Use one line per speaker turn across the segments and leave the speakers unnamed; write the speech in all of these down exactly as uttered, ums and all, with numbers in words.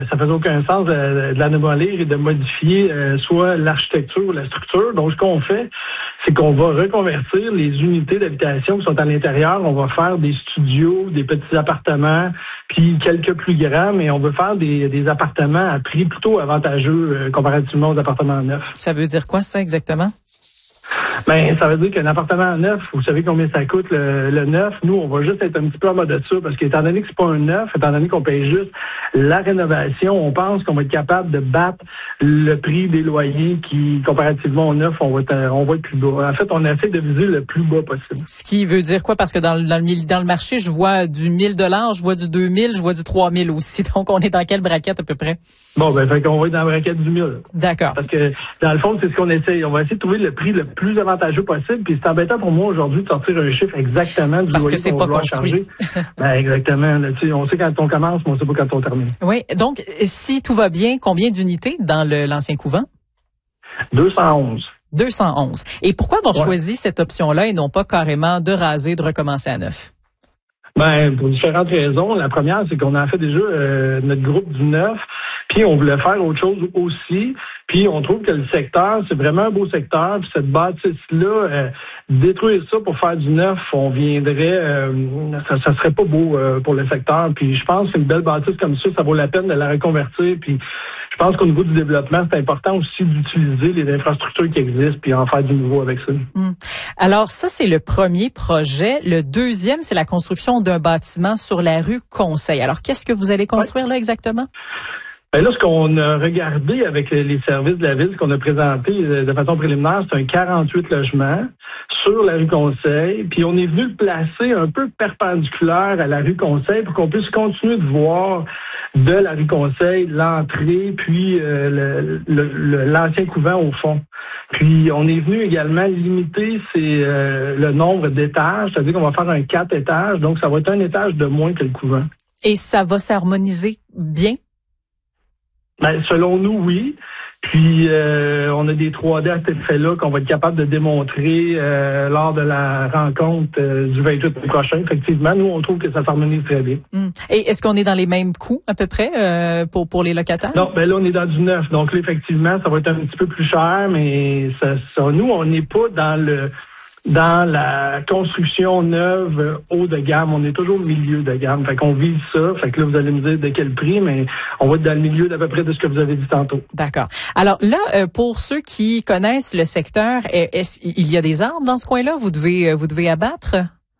ça faisait aucun sens de, de la démolir et de modifier euh, soit l'architecture ou la structure. Donc, ce qu'on fait, c'est qu'on va reconvertir les unités d'habitation qui sont à l'intérieur. On va faire des studios, des petits appartements, puis quelques plus grands, mais on veut faire des, des appartements à prix plutôt avantageux euh, comparativement aux appartements neufs.
Ça veut dire quoi, ça, exactement?
Ben, ça veut dire qu'un appartement neuf, vous savez combien ça coûte le, le neuf. Nous, on va juste être un petit peu en mode de ça, parce qu'étant donné que c'est pas un neuf, étant donné qu'on paye juste la rénovation, on pense qu'on va être capable de battre le prix des loyers qui, comparativement au neuf, on va être, on va être plus bas. En fait, on essaie de viser le plus bas possible.
Ce qui veut dire quoi? Parce que dans, dans, le, dans le marché, je vois du mille dollars, je vois du deux mille, je vois du trois mille aussi. Donc, on est dans quelle braquette à peu près?
Bon, ben, fait qu'on va être dans la braquette du mille.
D'accord.
Parce que, dans le fond, c'est ce qu'on essaie. On va essayer de trouver le prix le plus avantageux possible. Puis c'est embêtant pour moi aujourd'hui de sortir un chiffre exactement du
Parce
loyer
que c'est
qu'on
pas
va
construit.
charger. Ben, exactement. Là, tu sais, on sait quand on commence, mais on sait pas quand on termine.
Oui. Donc, si tout va bien, combien d'unités dans le, l'ancien couvent?
deux cent onze.
deux cent onze. Et pourquoi avoir
Ouais.
choisi cette option-là et non pas carrément de raser, de recommencer à neuf?
Ben, pour différentes raisons. La première, c'est qu'on a fait déjà euh, notre groupe du neuf, puis on voulait faire autre chose aussi. Puis on trouve que le secteur, c'est vraiment un beau secteur. Puis cette bâtisse-là, euh, détruire ça pour faire du neuf, on viendrait, euh, ça, ça serait pas beau euh, pour le secteur. Puis je pense qu'une belle bâtisse comme ça, ça vaut la peine de la reconvertir. Puis je pense qu'au niveau du développement, c'est important aussi d'utiliser les infrastructures qui existent puis en faire du nouveau avec ça.
Hum. Alors ça, c'est le premier projet. Le deuxième, c'est la construction d'un bâtiment sur la rue Conseil. Alors, qu'est-ce que vous allez construire là exactement?
Ben là, ce qu'on a regardé avec les services de la ville, ce qu'on a présenté de façon préliminaire, c'est un quarante-huit logements sur la rue Conseil. Puis on est venu le placer un peu perpendiculaire à la rue Conseil pour qu'on puisse continuer de voir de la rue Conseil l'entrée, puis euh, le, le, le, l'ancien couvent au fond. Puis on est venu également limiter c'est, euh, le nombre d'étages, c'est-à-dire qu'on va faire un quatre étages, donc ça va être un étage de moins que le couvent.
Et ça va s'harmoniser bien?
Ben, selon nous, oui. Puis, euh, on a des trois D à cet effet-là qu'on va être capable de démontrer euh, lors de la rencontre euh, du vingt-huit prochain. Effectivement, nous, on trouve que ça s'harmonise très bien.
Hum. Et est-ce qu'on est dans les mêmes coûts, à peu près, euh, pour pour les locataires?
Non, ben là, on est dans du neuf. Donc, là, effectivement, ça va être un petit peu plus cher, mais ça, ça nous, on n'est pas dans le dans la construction neuve haut de gamme. On est toujours au milieu de gamme. Fait qu'on vise ça. Fait que là, vous allez me dire de quel prix, mais on va être dans le milieu d'à peu près de ce que vous avez dit tantôt.
D'accord. Alors là, euh, pour ceux qui connaissent le secteur, est-ce il y a des arbres dans ce coin-là? Vous devez vous devez abattre?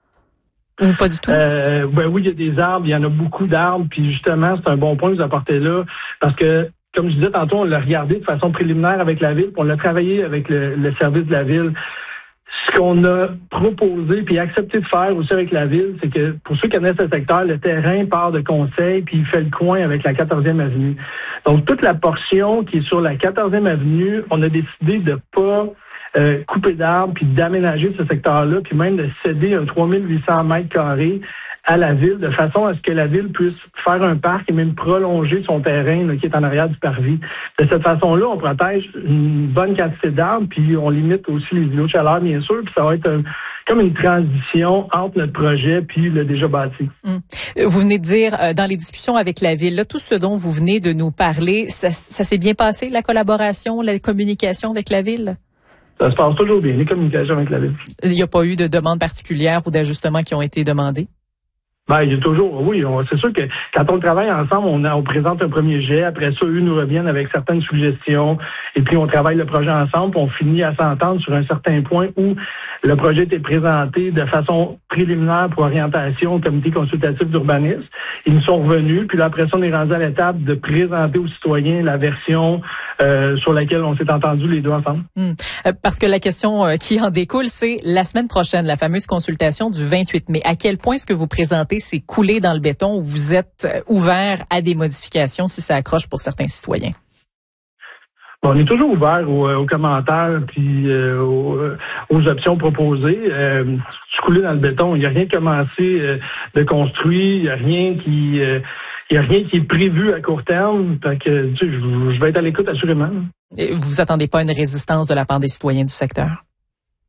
Ou pas du tout?
Euh, ben oui, il y a des arbres. Il y en a beaucoup d'arbres. Puis justement, c'est un bon point que vous apportez là. Parce que, comme je disais tantôt, on l'a regardé de façon préliminaire avec la ville. Puis on l'a travaillé avec le, le service de la ville. Ce qu'on a proposé puis accepté de faire aussi avec la ville, c'est que pour ceux qui connaissent le secteur, le terrain part de Conseil puis il fait le coin avec la quatorzième avenue. Donc, toute la portion qui est sur la quatorzième avenue, on a décidé de pas euh, couper d'arbres puis d'aménager ce secteur-là puis même de céder un trois mille huit cents mètres carrés à la ville, de façon à ce que la ville puisse faire un parc et même prolonger son terrain là, qui est en arrière du parvis. De cette façon-là, on protège une bonne quantité d'arbres, puis on limite aussi les îlots de chaleur, bien sûr, puis ça va être un, comme une transition entre notre projet puis le déjà bâti.
Hum. Vous venez de dire, euh, dans les discussions avec la ville, là, tout ce dont vous venez de nous parler, ça, ça s'est bien passé, la collaboration, la communication avec la ville?
Ça se passe toujours bien, les communications avec la ville.
Il n'y a pas eu de demandes particulières ou d'ajustements qui ont été demandés?
Ben, il y a toujours, oui, on, c'est sûr que quand on travaille ensemble, on, a, on présente un premier jet, après ça, eux nous reviennent avec certaines suggestions, et puis on travaille le projet ensemble, puis on finit à s'entendre sur un certain point où le projet était présenté de façon préliminaire pour orientation au comité consultatif d'urbanisme. Ils nous sont revenus, puis là, après ça, on est rendu à l'étape de présenter aux citoyens la version euh, sur laquelle on s'est entendu les deux ensemble.
Hum. Euh, parce que la question euh, qui en découle, c'est la semaine prochaine, la fameuse consultation du vingt-huit mai. À quel point est-ce que vous présentez c'est coulé dans le béton ou vous êtes ouvert à des modifications si ça accroche pour certains citoyens?
Bon, on est toujours ouvert aux, aux commentaires puis euh, aux, aux options proposées. Euh, c'est coulé dans le béton. Il n'y a rien commencé euh, de construit. Il n'y a rien qui euh, il y a rien qui est prévu à court terme. Fait que, tu sais, je, je vais être à l'écoute assurément.
Et vous attendez pas une résistance de la part des citoyens du secteur?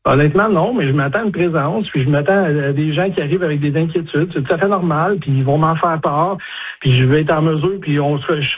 Honnêtement, non, mais je m'attends à une présence, puis je m'attends à des gens qui arrivent avec des inquiétudes. C'est tout à fait normal, puis ils vont m'en faire part, puis je vais être en mesure, puis on se, je